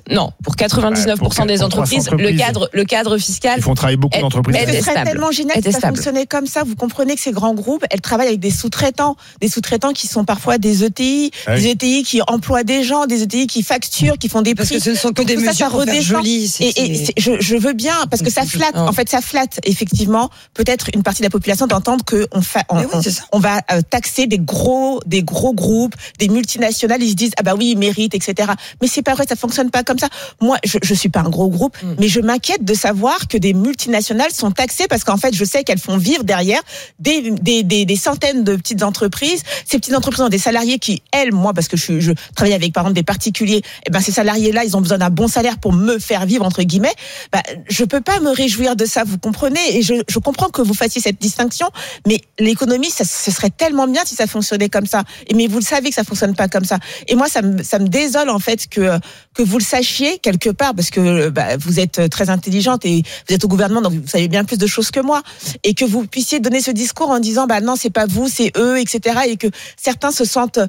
Non. Pour 99% des entreprises, le cadre fiscal. Ils font travailler beaucoup d'entreprises. Ce serait tellement génial que ça fonctionnait comme ça. Vous comprenez que ces grands groupes, elles travaillent avec des sous-traitants qui sont parfois des ETI, des ETI qui emploient des gens, des ETI qui facturent, qui font des prix. Parce que ce ne sont que des mesures pour faire joli. Je veux bien, parce que ça flatte. En fait, ça flatte effectivement peut-être une partie de la population d'entendre que on va taxer des gros groupes, des multinationales. Ils se disent ah bah oui, ils méritent, etc. Mais c'est pas vrai, ça fonctionne pas comme ça. Moi, je suis pas un gros groupe, mais je m'inquiète de savoir que des multinationales sont taxées parce qu'en fait, je sais qu'elles font vivre derrière des centaines de petites entreprises. Ces petites entreprises ont des salariés qui, moi, parce que je travaille avec par exemple des particuliers, et ben ces salariés-là, ils ont besoin d'un bon salaire pour me faire vivre entre guillemets. Je peux pas me réjouir de ça, vous comprenez? Et je comprends que vous fassiez cette distinction, mais l'économie, ce serait tellement bien si ça fonctionnait comme ça. Mais vous le savez que ça fonctionne pas comme ça. Et moi, ça me désole en fait que vous le sachiez quelque part, parce que vous êtes très intelligente et vous êtes au gouvernement, donc vous savez bien plus de choses que moi, et que vous puissiez donner ce discours en disant non, c'est pas vous, c'est eux, etc. Et que certains se sentent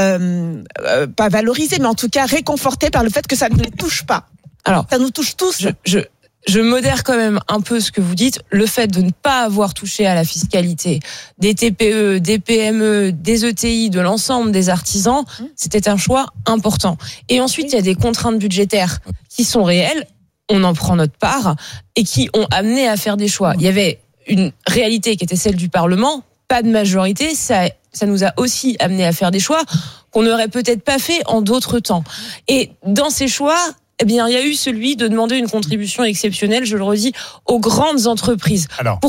pas valorisés, mais en tout cas réconfortés par le fait que ça ne les touche pas. Alors, ça nous touche tous. Je modère quand même un peu ce que vous dites. Le fait de ne pas avoir touché à la fiscalité des TPE, des PME, des ETI, de l'ensemble des artisans, c'était un choix important. Et ensuite, il y a des contraintes budgétaires qui sont réelles. On en prend notre part et qui ont amené à faire des choix. Il y avait une réalité qui était celle du Parlement, pas de majorité. Ça nous a aussi amené à faire des choix qu'on n'aurait peut-être pas fait en d'autres temps. Et dans ces choix, il y a eu celui de demander une contribution exceptionnelle, je le redis, aux grandes entreprises. Pourquoi ?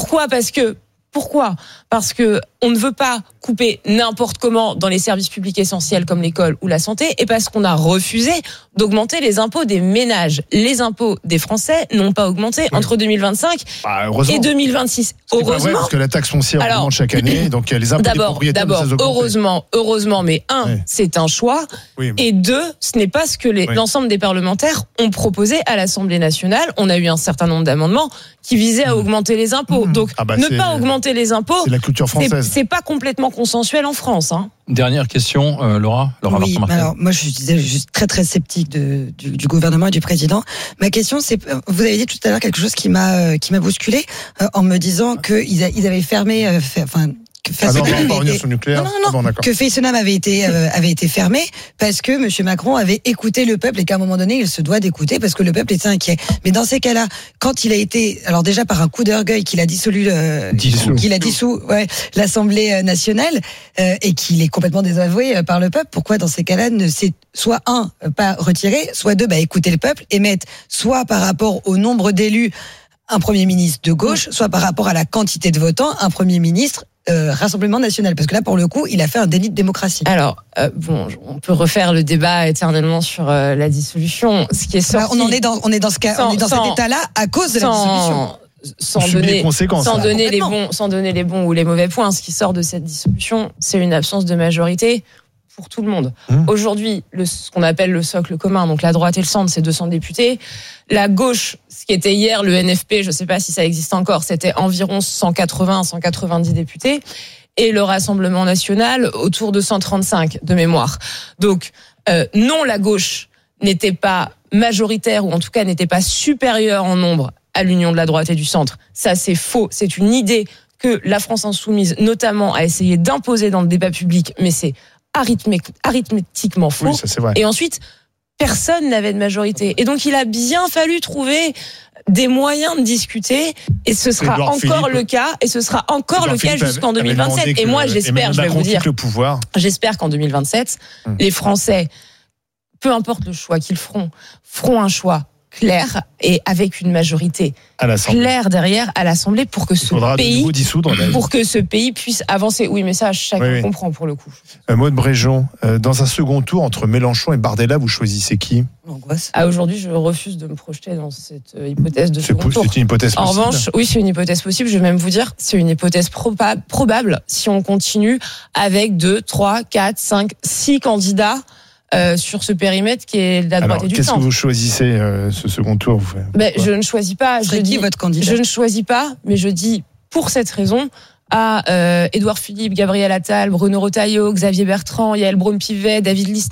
Parce que on ne veut pas couper n'importe comment dans les services publics essentiels comme l'école ou la santé, et parce qu'on a refusé d'augmenter les impôts des ménages. Les impôts des Français n'ont pas augmenté entre 2025 et 2026. Heureusement, vrai, parce que la taxe foncière augmente chaque année, donc les impôts des propriétaires ne cessent d'augmenter. Heureusement, mais c'est un choix, et deux, ce n'est pas ce que l'ensemble des parlementaires ont proposé à l'Assemblée nationale. On a eu un certain nombre d'amendements qui visaient à augmenter les impôts. Donc, ne pas augmenter les impôts, c'est la culture française. C'est pas complètement consensuel en France. Dernière question, Laura. Oui, alors moi je suis très très sceptique du gouvernement et du président. Ma question c'est, vous avez dit tout à l'heure quelque chose qui m'a bousculé en me disant qu'ils avaient fermé, que Fessenheim avait été fermé parce que Monsieur Macron avait écouté le peuple et qu'à un moment donné il se doit d'écouter parce que le peuple était inquiet. Mais dans ces cas-là, quand il a été, alors déjà par un coup d'orgueil qu'il a dissous l'Assemblée nationale et qu'il est complètement désavoué par le peuple, pourquoi dans ces cas-là ne s'est soit pas retiré, soit deux écouter le peuple et mettre soit par rapport au nombre d'élus un Premier ministre de gauche, soit par rapport à la quantité de votants un Premier ministre Rassemblement national, parce que là pour le coup il a fait un déni de démocratie. Alors on peut refaire le débat éternellement sur la dissolution. Ce qui est sorti, on est dans cet état-là à cause de la dissolution. Sans donner les bons ou les mauvais points, ce qui sort de cette dissolution, c'est une absence de majorité pour tout le monde. Aujourd'hui, ce qu'on appelle le socle commun, donc la droite et le centre, c'est 200 députés. La gauche, ce qui était hier le NFP, je ne sais pas si ça existe encore, c'était environ 190 députés. Et le Rassemblement national, autour de 135 de mémoire. Donc, non, la gauche n'était pas majoritaire, ou en tout cas n'était pas supérieure en nombre à l'union de la droite et du centre. Ça, c'est faux. C'est une idée que la France insoumise, notamment, a essayé d'imposer dans le débat public, mais c'est arithmétiquement faux. Oui, ça, c'est vrai. Et ensuite, personne n'avait de majorité. Et donc, il a bien fallu trouver des moyens de discuter, et ce sera encore le cas, jusqu'en 2027. Et moi, j'espère, je vais vous dire, j'espère qu'en 2027, les Français, peu importe le choix qu'ils feront un choix clair et avec une majorité claire derrière à l'Assemblée pour que ce pays puisse avancer. Oui, mais ça, chacun comprend pour le coup. Maude Bréjon, dans un second tour entre Mélenchon et Bardella, vous choisissez qui ? Aujourd'hui, je refuse de me projeter dans cette hypothèse de second tour. C'est une hypothèse possible. En revanche, oui, c'est une hypothèse possible. Je vais même vous dire, c'est une hypothèse probable si on continue avec 2, 3, 4, 5, 6 candidats sur ce périmètre qui est de la droite et du centre. Qu'est-ce que vous choisissez ce second tour je ne choisis pas. Votre candidat ? Je ne choisis pas, mais je dis pour cette raison à Édouard Philippe, Gabriel Attal, Bruno Retailleau, Xavier Bertrand, Yael Braun-Pivet, David Listard,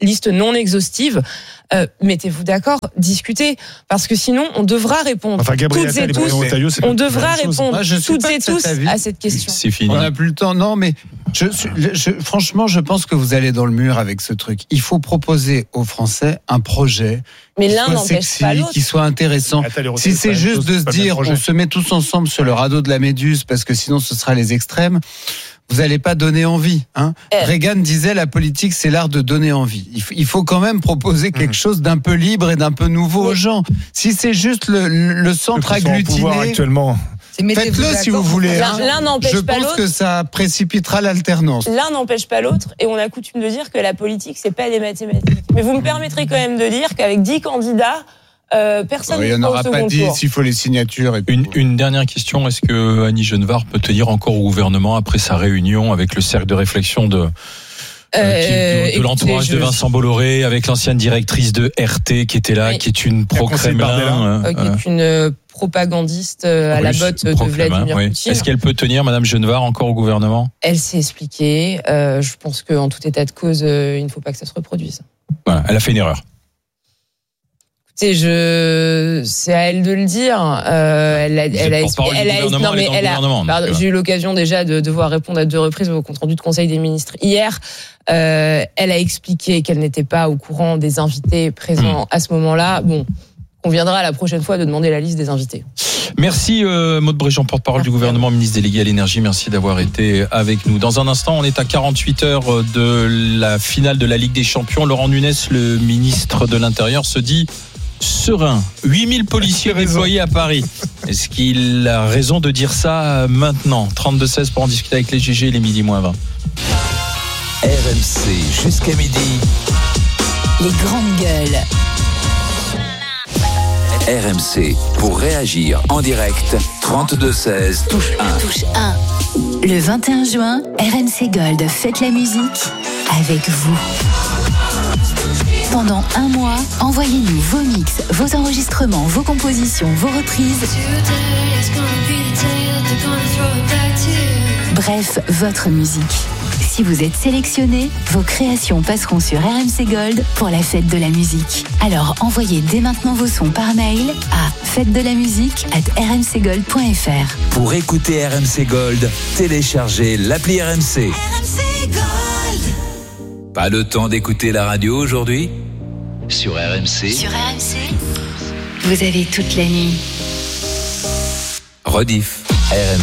liste non exhaustive. Mettez-vous d'accord, discutez, parce que sinon on devra répondre toutes et tous. On devra répondre toutes et tous à cette question. C'est fini. On n'a plus le temps. Non, mais franchement, je pense que vous allez dans le mur avec ce truc. Il faut proposer aux Français un projet. Mais l'un n'empêche pas l'autre. Qui soit intéressant. Si c'est juste de se dire, on se met tous ensemble sur le radeau de la Méduse, parce que sinon ce sera les extrêmes. Vous n'allez pas donner envie. Reagan disait la politique, c'est l'art de donner envie. Il faut quand même proposer quelque chose d'un peu libre et d'un peu nouveau aux gens. Si c'est juste le centre agglutiné, actuellement. Faites-le si vous voulez. L'un n'empêche pas l'autre. Je pense que ça précipitera l'alternance. L'un n'empêche pas l'autre, et on a coutume de dire que la politique, c'est pas des mathématiques. Mais vous me permettrez quand même de dire qu'avec 10 candidats, personne il n'y en aura pas 10 s'il faut les signatures. Et une dernière question, est-ce que Annie Genevard peut tenir encore au gouvernement après sa réunion avec le cercle de réflexion de l'entourage de Vincent Bolloré, avec l'ancienne directrice de RT qui était là, qui est une pro-Kremlin, qui est une propagandiste à la botte de Vladimir Poutine. Est-ce qu'elle peut tenir, Madame Genevard, encore au gouvernement ? Elle s'est expliquée. Je pense qu'en tout état de cause, il ne faut pas que ça se reproduise. Voilà, elle a fait une erreur. C'est à elle de le dire. J'ai eu l'occasion déjà de devoir répondre à 2 reprises au compte rendu de Conseil des ministres hier. Elle a expliqué qu'elle n'était pas au courant des invités présents à ce moment-là. Bon, on viendra la prochaine fois de demander la liste des invités. Merci Maud Bréjean, porte-parole du gouvernement, ministre délégué à l'énergie. Merci d'avoir été avec nous. Dans un instant, on est à 48 heures de la finale de la Ligue des Champions. Laurent Nunez, le ministre de l'Intérieur, se dit serein. 8000 policiers déployés à Paris. Est-ce qu'il a raison de dire ça maintenant ? 32-16 pour en discuter avec les GG, il est midi moins 20. RMC jusqu'à midi. Les grandes gueules. RMC pour réagir en direct. 32-16 touche 1. Touche 1. Le 21 juin, RMC Gold fête la musique avec vous. Pendant un mois, envoyez-nous vos mix, vos enregistrements, vos compositions, vos reprises. Bref, votre musique. Si vous êtes sélectionné, vos créations passeront sur RMC Gold pour la fête de la musique. Alors envoyez dès maintenant vos sons par mail à fête-de-la-musique@rmcgold.fr. Pour écouter RMC Gold, téléchargez l'appli RMC. RMC Gold. Pas le temps d'écouter la radio aujourd'hui ? Sur RMC. Sur RMC, vous avez toute la nuit. Rediff. RMC.